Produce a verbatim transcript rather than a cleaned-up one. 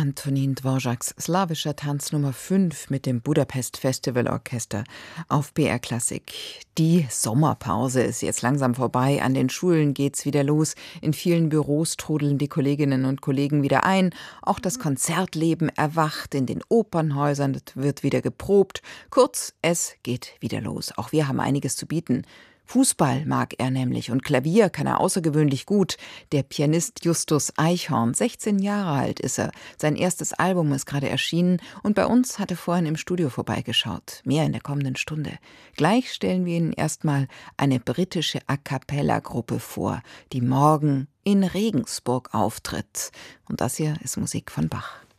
Antonin Dvořáks slawischer Tanz Nummer fünf mit dem Budapest Festival Orchester auf B R Klassik. Die Sommerpause ist jetzt langsam vorbei. An den Schulen geht's wieder los. In vielen Büros trudeln die Kolleginnen und Kollegen wieder ein. Auch das Konzertleben erwacht. In den Opernhäusern wird wieder geprobt. Kurz, es geht wieder los. Auch wir haben einiges zu bieten. Fußball mag er nämlich und Klavier kann er außergewöhnlich gut. Der Pianist Justus Eichhorn, sechzehn Jahre alt ist er. Sein erstes Album ist gerade erschienen und bei uns hat er vorhin im Studio vorbeigeschaut. Mehr in der kommenden Stunde. Gleich stellen wir Ihnen erstmal eine britische A-cappella-Gruppe vor, die morgen in Regensburg auftritt. Und das hier ist Musik von Bach.